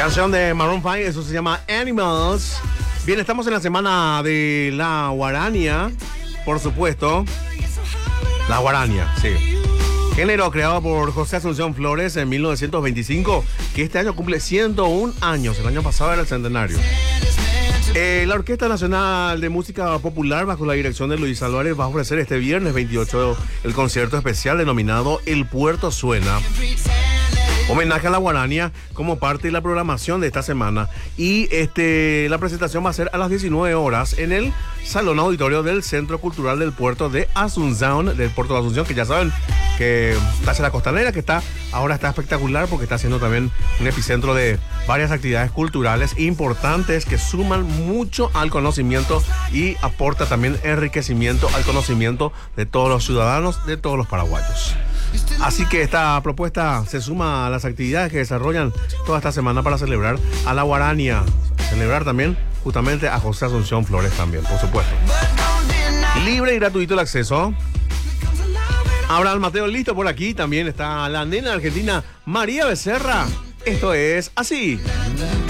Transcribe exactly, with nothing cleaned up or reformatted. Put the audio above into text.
Canción de Maroon cinco, eso se llama Animals. Bien, estamos en la semana de la guarania, por supuesto. La guarania, sí. Género creado por José Asunción Flores en mil novecientos veinticinco, que este año cumple ciento uno años. El año pasado era el centenario. Eh, la Orquesta Nacional de Música Popular, bajo la dirección de Luis Álvarez, va a ofrecer este viernes veintiocho el concierto especial denominado El Puerto Suena. Homenaje a la guarania como parte de la programación de esta semana. Y este, la presentación va a ser a las diecinueve horas en el Salón Auditorio del Centro Cultural del Puerto de Asunción, del Puerto de Asunción, que ya saben que está hacia la costanera, que está ahora está espectacular porque está siendo también un epicentro de varias actividades culturales importantes que suman mucho al conocimiento y aporta también enriquecimiento al conocimiento de todos los ciudadanos, de todos los paraguayos. Así que esta propuesta se suma a las actividades que desarrollan toda esta semana para celebrar a la guarania, celebrar también justamente a José Asunción Flores también, por supuesto. Libre y gratuito el acceso. Abraham Mateo listo por aquí, también está la nena argentina María Becerra. Esto es así.